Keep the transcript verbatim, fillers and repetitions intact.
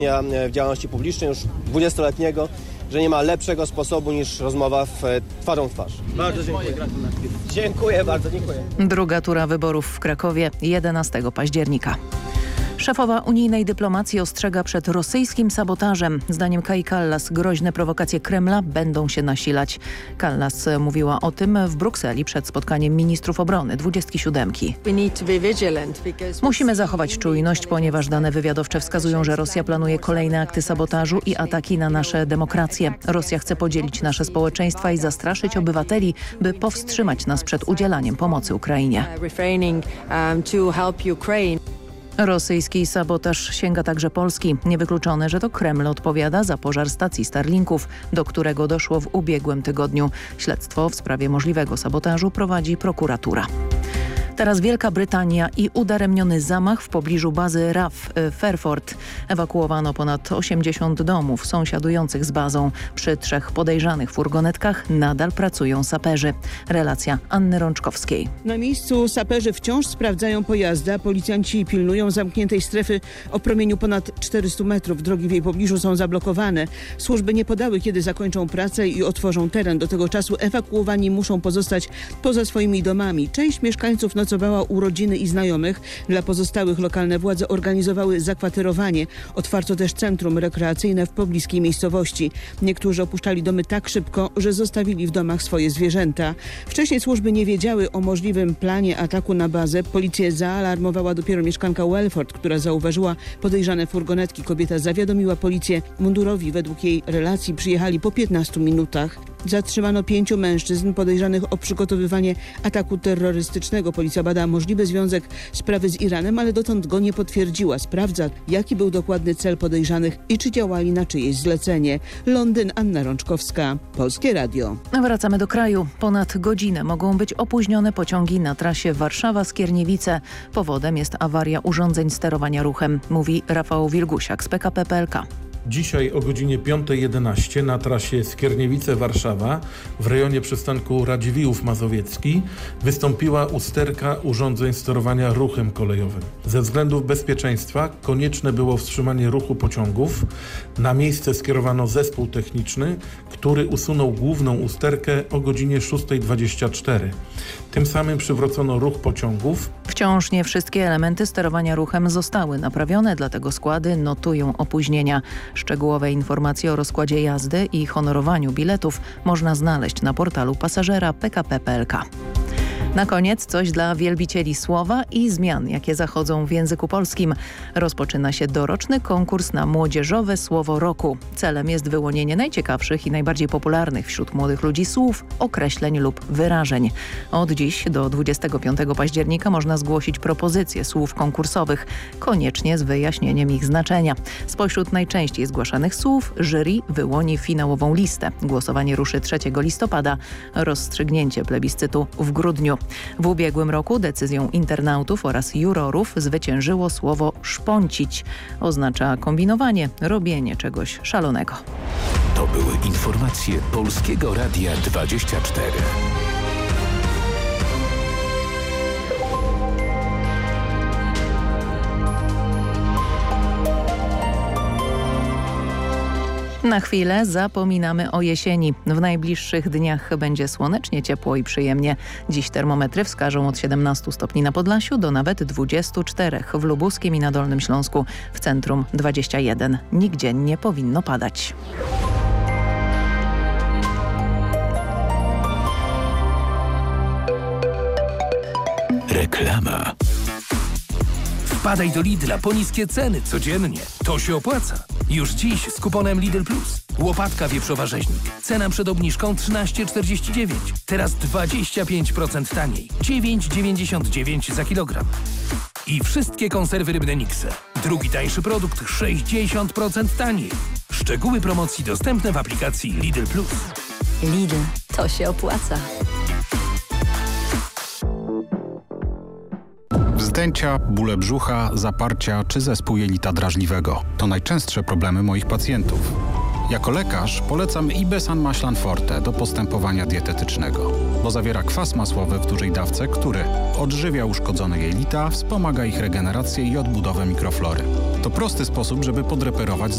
w działalności publicznej już dwudziestoletniego, że nie ma lepszego sposobu niż rozmowa w twarzą w twarz. Bardzo dziękuję. Dziękuję bardzo, dziękuję. Druga tura wyborów w Krakowie jedenastego października. Szefowa unijnej dyplomacji ostrzega przed rosyjskim sabotażem. Zdaniem Kai Kallas groźne prowokacje Kremla będą się nasilać. Kallas mówiła o tym w Brukseli przed spotkaniem ministrów obrony dwudziestki siódemki. Musimy zachować czujność, ponieważ dane wywiadowcze wskazują, że Rosja planuje kolejne akty sabotażu i ataki na nasze demokracje. Rosja chce podzielić nasze społeczeństwa i zastraszyć obywateli, by powstrzymać nas przed udzielaniem pomocy Ukrainie. Rosyjski sabotaż sięga także Polski. Niewykluczone, że to Kreml odpowiada za pożar stacji Starlinków, do którego doszło w ubiegłym tygodniu. Śledztwo w sprawie możliwego sabotażu prowadzi prokuratura. Teraz Wielka Brytania i udaremniony zamach w pobliżu bazy R A F w Fairford. Ewakuowano ponad osiemdziesiąt domów sąsiadujących z bazą. Przy trzech podejrzanych furgonetkach nadal pracują saperzy. Relacja Anny Rączkowskiej. Na miejscu saperzy wciąż sprawdzają pojazdy, a policjanci pilnują zamkniętej strefy o promieniu ponad czterystu metrów. Drogi w jej pobliżu są zablokowane. Służby nie podały, kiedy zakończą pracę i otworzą teren. Do tego czasu ewakuowani muszą pozostać poza swoimi domami. Część mieszkańców nocowała u rodziny i znajomych. Dla pozostałych lokalne władze organizowały zakwaterowanie. Otwarto też centrum rekreacyjne w pobliskiej miejscowości. Niektórzy opuszczali domy tak szybko, że zostawili w domach swoje zwierzęta. Wcześniej służby nie wiedziały o możliwym planie ataku na bazę. Policję zaalarmowała dopiero mieszkanka Welford, która zauważyła podejrzane furgonetki. Kobieta zawiadomiła policję. Mundurowi według jej relacji przyjechali po piętnastu minutach. Zatrzymano pięciu mężczyzn podejrzanych o przygotowywanie ataku terrorystycznego. Policja bada możliwy związek sprawy z Iranem, ale dotąd go nie potwierdziła. Sprawdza, jaki był dokładny cel podejrzanych i czy działali na czyjeś zlecenie. Londyn, Anna Rączkowska, Polskie Radio. Wracamy do kraju. Ponad godzinę mogą być opóźnione pociągi na trasie Warszawa-Skierniewice. Powodem jest awaria urządzeń sterowania ruchem, mówi Rafał Wilgusiak z P K P kropka P L K. Dzisiaj o godzinie piąta jedenaście na trasie Skierniewice-Warszawa w rejonie przystanku Radziwiłłów Mazowiecki wystąpiła usterka urządzeń sterowania ruchem kolejowym. Ze względów bezpieczeństwa konieczne było wstrzymanie ruchu pociągów. Na miejsce skierowano zespół techniczny, który usunął główną usterkę o godzinie szósta dwadzieścia cztery. Tym samym przywrócono ruch pociągów. Wciąż nie wszystkie elementy sterowania ruchem zostały naprawione, dlatego składy notują opóźnienia. Szczegółowe informacje o rozkładzie jazdy i honorowaniu biletów można znaleźć na portalu pasażera P K P kropka P L K. Na koniec coś dla wielbicieli słowa i zmian, jakie zachodzą w języku polskim. Rozpoczyna się doroczny konkurs na młodzieżowe słowo roku. Celem jest wyłonienie najciekawszych i najbardziej popularnych wśród młodych ludzi słów, określeń lub wyrażeń. Od dziś do dwudziestego piątego października można zgłosić propozycje słów konkursowych, koniecznie z wyjaśnieniem ich znaczenia. Spośród najczęściej zgłaszanych słów jury wyłoni finałową listę. Głosowanie ruszy trzeciego listopada. Rozstrzygnięcie plebiscytu w grudniu. W ubiegłym roku decyzją internautów oraz jurorów zwyciężyło słowo szponcić. Oznacza kombinowanie, robienie czegoś szalonego. To były informacje Polskiego Radia dwadzieścia cztery. Na chwilę zapominamy o jesieni. W najbliższych dniach będzie słonecznie, ciepło i przyjemnie. Dziś termometry wskażą od siedemnastu stopni na Podlasiu do nawet dwudziestu czterech w Lubuskiem i na Dolnym Śląsku. W centrum dwadzieścia jeden. Nigdzie nie powinno padać. Reklama. Wpadaj do Lidla po niskie ceny codziennie. To się opłaca. Już dziś z kuponem Lidl Plus. Łopatka wieprzowa rzeźnik. Cena przed obniżką trzynaście czterdzieści dziewięć. Teraz dwadzieścia pięć procent taniej. dziewięć dziewięćdziesiąt dziewięć za kilogram. I wszystkie konserwy rybne Nixe. Drugi tańszy produkt sześćdziesiąt procent taniej. Szczegóły promocji dostępne w aplikacji Lidl Plus. Lidl, to się opłaca. Wzdęcia, bóle brzucha, zaparcia czy zespół jelita drażliwego. To najczęstsze problemy moich pacjentów. Jako lekarz polecam Ibesan Maślan Forte do postępowania dietetycznego, bo zawiera kwas masłowy w dużej dawce, który odżywia uszkodzone jelita, wspomaga ich regenerację i odbudowę mikroflory. To prosty sposób, żeby podreperować